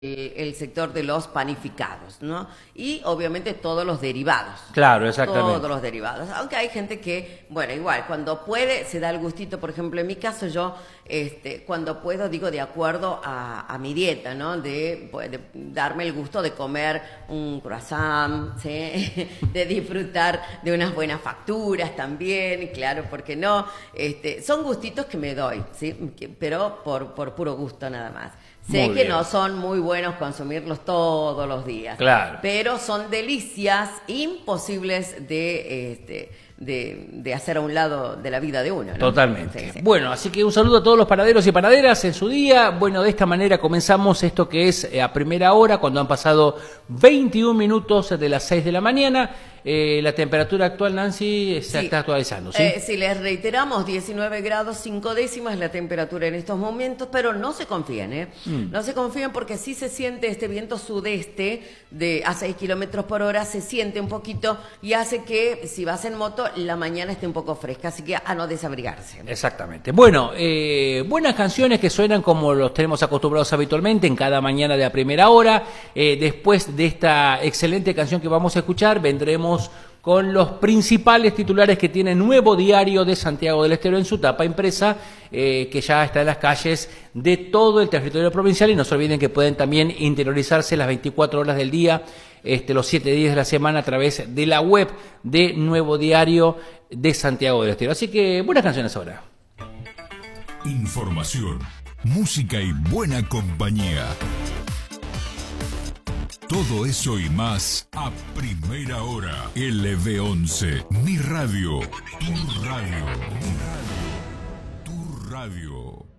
el sector de los panificados, ¿no? Y obviamente todos los derivados. Claro, exactamente. Todos los derivados. Aunque hay gente que, bueno, igual, cuando puede, se da el gustito. Por ejemplo, en mi caso, yo, cuando puedo, digo, de acuerdo a mi dieta, ¿no? De darme el gusto de comer un croissant, ¿sí? De disfrutar de unas buenas facturas también, claro, ¿por qué no? Son gustitos que me doy, ¿sí? Pero por puro gusto nada más. Sé que no son muy buenos consumirlos todos los días, claro, pero son delicias imposibles de hacer a un lado de la vida de uno, ¿no? Totalmente. Sí, sí. Bueno, así que un saludo a todos los panaderos y panaderas en su día. Bueno, de esta manera comenzamos esto que es a primera hora, cuando han pasado 21 minutos de las 6 de la mañana. La temperatura actual, Nancy, se está actualizando, ¿sí? Si les reiteramos, 19 grados 5 décimas la temperatura en estos momentos, pero no se confíen, ¿eh? No se confíen, porque sí se siente este viento sudeste a 6 kilómetros por hora, se siente un poquito y hace que, si vas en moto, la mañana esté un poco fresca, así que a no desabrigarse. Exactamente. Bueno, buenas canciones que suenan como los tenemos acostumbrados habitualmente en cada mañana de la primera hora. Después de esta excelente canción que vamos a escuchar, vendremos con los principales titulares que tiene Nuevo Diario de Santiago del Estero en su tapa impresa, que ya está en las calles de todo el territorio provincial. Y no se olviden que pueden también interiorizarse las 24 horas del día, los 7 días de la semana, a través de la web de Nuevo Diario de Santiago del Estero. Así que buenas canciones ahora. Información, música y buena compañía. Todo eso y más a primera hora. LV11, mi radio, tu radio, tu radio.